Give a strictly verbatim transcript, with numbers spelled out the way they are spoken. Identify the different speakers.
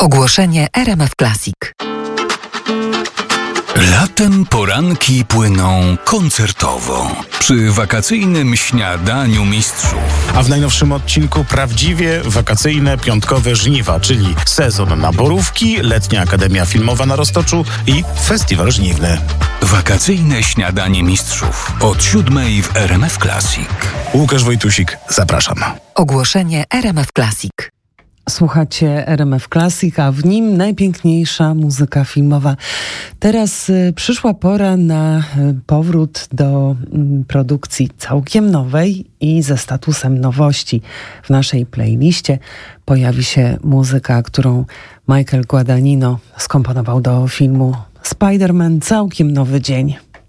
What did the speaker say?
Speaker 1: Ogłoszenie R M F Classic.
Speaker 2: Latem poranki płyną koncertowo przy wakacyjnym śniadaniu mistrzów.
Speaker 3: A w najnowszym odcinku prawdziwie wakacyjne piątkowe żniwa, czyli sezon na borówki, letnia Akademia Filmowa na Roztoczu i festiwal żniwny.
Speaker 2: Wakacyjne śniadanie mistrzów od siódmej w R M F Classic.
Speaker 3: Łukasz Wojtusik, zapraszam.
Speaker 1: Ogłoszenie R M F Classic.
Speaker 4: Słuchacie R M F Classic, a w nim najpiękniejsza muzyka filmowa. Teraz y, przyszła pora na y, powrót do y, produkcji całkiem nowej i ze statusem nowości. W naszej playliście pojawi się muzyka, którą Michael Guadagnino skomponował do filmu Spider-Man Całkiem nowy dzień.